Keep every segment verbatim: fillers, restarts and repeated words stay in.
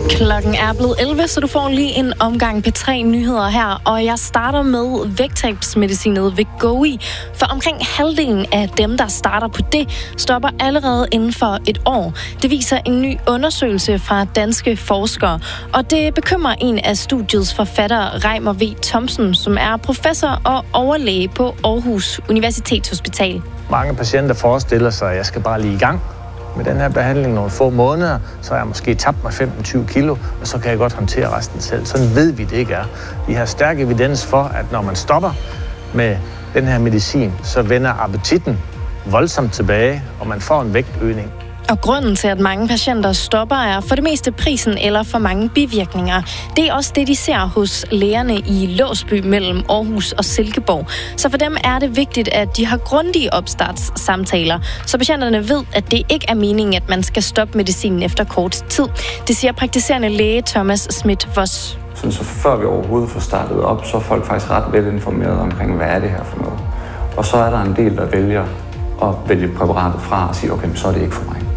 Klokken er blevet elleve, så du får lige en omgang P tre nyheder her, og jeg starter med vægttabsmedicinet Wegovy, for omkring halvdelen af dem, der starter på det, stopper allerede inden for et år. Det viser en ny undersøgelse fra danske forskere, og det bekymrer en af studiets forfattere, Reimer V. Thomsen, som er professor og overlæge på Aarhus Universitetshospital. Mange patienter forestiller sig, at jeg skal bare lige i gang med den her behandling nogle få måneder, så har jeg måske tabt mig femten til tyve kilo, og så kan jeg godt håndtere resten selv. Sådan ved vi det ikke er. Vi har stærk evidens for, at når man stopper med den her medicin, så vender appetitten voldsomt tilbage, og man får en vægtøgning. Og grunden til, at mange patienter stopper, er for det meste prisen eller for mange bivirkninger. Det er også det, de ser hos lægerne i Låsby mellem Aarhus og Silkeborg. Så for dem er det vigtigt, at de har grundige opstartssamtaler, så patienterne ved, at det ikke er meningen, at man skal stoppe medicinen efter kort tid. Det siger praktiserende læge Thomas Schmidt-Voss. Så før vi overhovedet får startet op, så er folk faktisk ret velinformeret omkring, hvad er det her for noget. Og så er der en del, der vælger at vælge præparatet fra og sige, okay, så er det ikke for mig.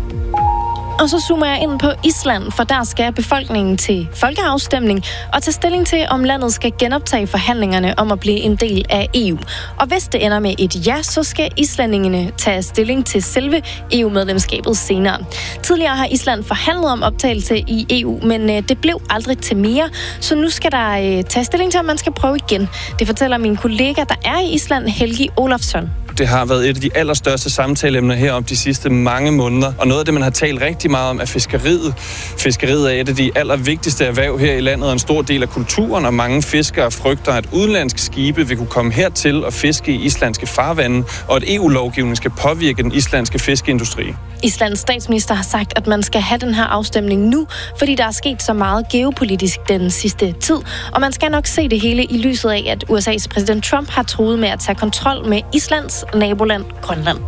Og så zoomer jeg ind på Island, for der skal befolkningen til folkeafstemning og tage stilling til, om landet skal genoptage forhandlingerne om at blive en del af E U. Og hvis det ender med et ja, så skal islændingene tage stilling til selve E U-medlemskabet senere. Tidligere har Island forhandlet om optagelse i E U, men det blev aldrig til mere, så nu skal der tage stilling til, om man skal prøve igen. Det fortæller min kollega, der er i Island, Helgi Olafsson. Det har været et af de allerstørste samtaleemner herom de sidste mange måneder. Og noget af det, man har talt rigtig meget om, er fiskeriet. Fiskeriet er et af de allervigtigste erhverv her i landet, og en stor del af kulturen, og mange fiskere frygter, at udenlandske skibe vil kunne komme hertil og fiske i islandske farvande, og at E U-lovgivningen skal påvirke den islandske fiskeindustri. Islands statsminister har sagt, at man skal have den her afstemning nu, fordi der er sket så meget geopolitisk den sidste tid, og man skal nok se det hele i lyset af, at U S A's præsident Trump har truet med at tage kontrol med Islands naboland Grønland.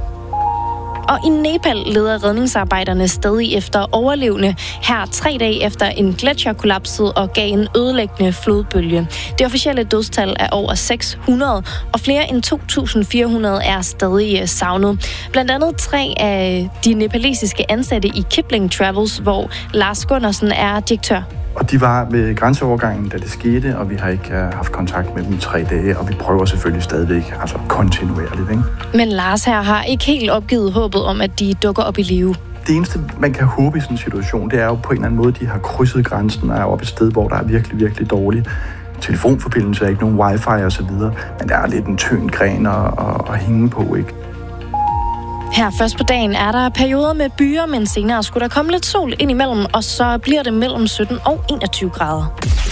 Og i Nepal leder redningsarbejderne stadig efter overlevende her tre dage efter en gletsjer kollapsede og gav en ødelæggende flodbølge. Det officielle dødstal er over seks hundrede, og flere end to tusind fire hundrede er stadig savnet. Blandt andet tre af de nepalesiske ansatte i Kipling Travels, hvor Lars Gunnarsen er direktør. Og de var ved grænseovergangen, da det skete, og vi har ikke uh, haft kontakt med dem i tre dage, og vi prøver selvfølgelig stadigvæk, altså kontinuerligt, ikke? Men Lars her har ikke helt opgivet håbet om, at de dukker op i live. Det eneste, man kan håbe i sådan en situation, det er jo på en eller anden måde, de har krydset grænsen og er oppe et sted, hvor der er virkelig, virkelig dårligt telefonforbindelse, ikke nogen wifi og så videre, men der er lidt en tynd gren at, at, at hænge på, ikke? Her først på dagen er der perioder med byer, men senere skulle der komme lidt sol ind imellem, og så bliver det mellem sytten og enogtyve grader.